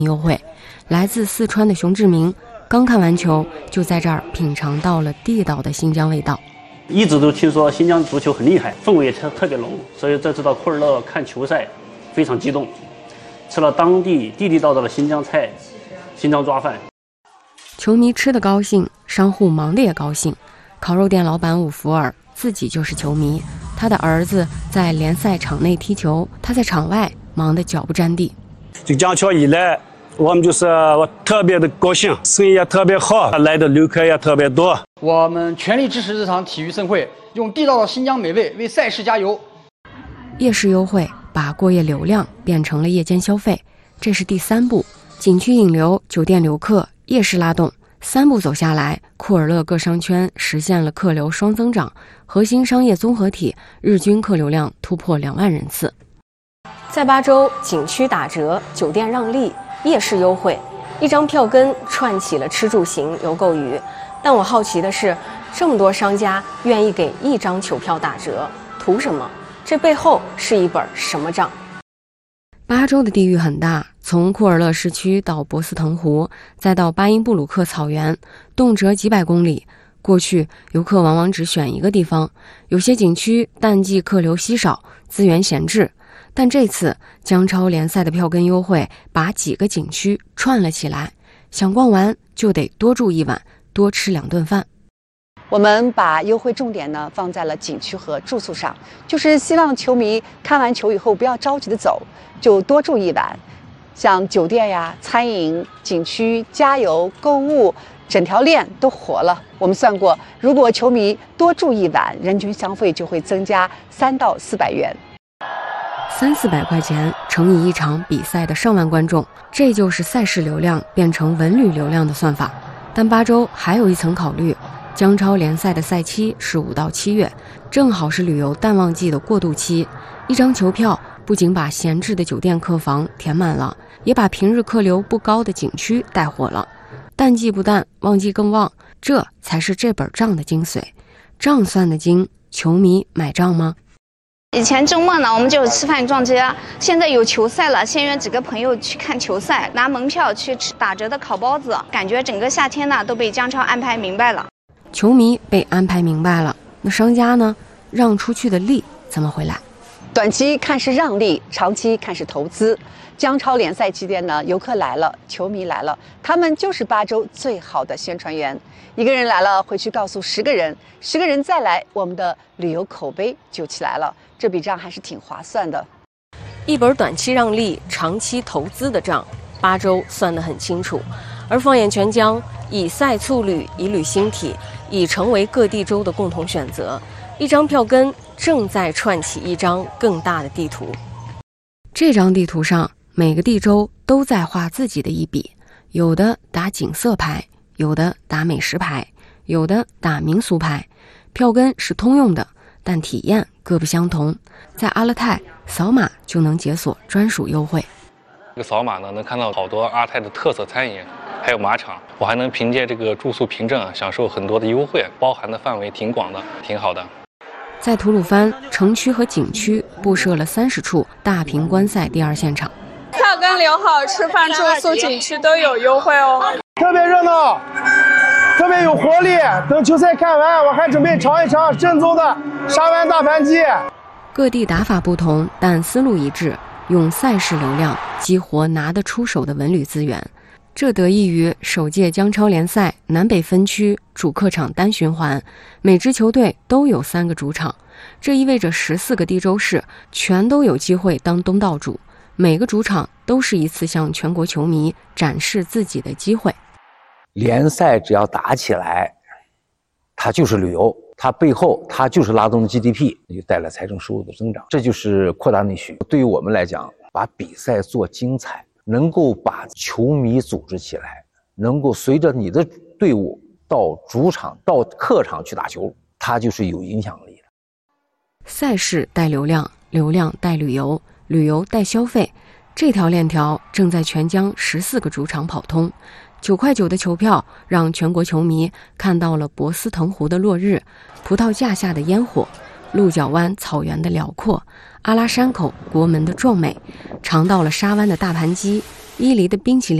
优惠。来自四川的熊志明刚看完球，就在这儿品尝到了地道的新疆味道。 一直都听说新疆足球很厉害，氛围也特别浓，所以这次到库尔勒看球赛非常激动，吃了当地地道的新疆菜、新疆抓饭。 球迷吃得高兴，商户忙得也高兴。烤肉店老板伍福尔自己就是球迷，他的儿子在联赛场内踢球，他在场外忙得脚不沾地。 这江桥以来，我们我特别的高兴，生意也特别好，来的游客也特别多。 我们全力支持这场体育盛会，用地道的新疆美味为赛事加油。 夜市优惠把过夜流量变成了夜间消费，这是第3步。景区引流，酒店留客，夜市拉动，3步走下来，库尔勒各商圈实现了客流双增长，核心商业综合体日均客流量突破2万人次。在巴州，景区打折，酒店让利，夜市优惠，一张票根串起了吃住行游购娱。但我好奇的是，这么多商家愿意给一张球票打折，图什么？这背后是一本什么账？巴州的地域很大，从库尔勒市区到博斯腾湖，再到巴音布鲁克草原，动辄几百公里。过去游客往往只选一个地方，有些景区淡季客流稀少，资源闲置。但这次江超联赛的票根优惠把几个景区串了起来，想逛完就得多住1晚，多吃2顿饭。 我们把优惠重点呢放在了景区和住宿上，就是希望球迷看完球以后不要着急的走，就多住1晚。像酒店呀、餐饮、景区、加油、购物，整条链都活了。我们算过，如果球迷多住1晚，人均消费就会增加3到400元。 300-400块钱乘以一场比赛的上万观众，这就是赛事流量变成文旅流量的算法。但巴州还有一层考虑，江超联赛的赛期是5到7月，正好是旅游淡旺季的过渡期。一张球票不仅把闲置的酒店客房填满了，也把平日客流不高的景区带火了。淡季不淡，旺季更旺，这才是这本账的精髓。账算得精，球迷买账吗？ 以前周末呢，我们就吃饭逛街，现在有球赛了，先约几个朋友去看球赛，拿门票去吃打折的烤包子，感觉整个夏天呢都被江超安排明白了。 球迷被安排明白了，那商家呢？让出去的利怎么回来？ 短期看是让利，长期看是投资。江超联赛期间呢，游客来了，球迷来了，他们就是巴州最好的宣传员。一个人来了，回去告诉10个人，10个人再来，我们的旅游口碑就起来了。这笔账还是挺划算的。 一本短期让利、长期投资的账，巴州算得很清楚。而放眼全疆，以赛促旅，以旅兴体，已成为各地州的共同选择。一张票根正在串起一张更大的地图。这张地图上，每个地州都在画自己的一笔，有的打景色牌，有的打美食牌，有的打民俗牌。票根是通用的，但体验各不相同。在阿勒泰，扫码就能解锁专属优惠。 这个扫码呢，能看到好多阿泰的特色餐饮，还有马场。我还能凭借这个住宿凭证享受很多的优惠，包含的范围挺广的，挺好的。 在吐鲁番，城区和景区布设了30处大屏观赛第2现场。 票根留好，吃饭、住宿、景区都有优惠哦。 特别热闹，特别有活力。等球赛看完，我还准备尝一尝正宗的沙湾大盘鸡。 各地打法不同，但思路一致，用赛事流量激活拿得出手的文旅资源。这得益于首届江超联赛南北分区主客场单循环，每支球队都有3个主场，这意味着14个地州市全都有机会当东道主，每个主场都是一次向全国球迷展示自己的机会。 联赛只要打起来，它就是旅游，它背后它就是拉动 GDP， 就带来财政收入的增长，这就是扩大内需。对于我们来讲，把比赛做精彩，能够把球迷组织起来，能够随着你的队伍到主场到客场去打球，它就是有影响力的。 赛事带流量，流量带旅游，旅游带消费，这条链条正在全疆14个主场跑通。9块9的球票让全国球迷看到了博斯腾湖的落日，葡萄架下的烟火，鹿角湾草原的辽阔，阿拉山口国门的壮美，尝到了沙湾的大盘鸡， 伊犁的冰淇淋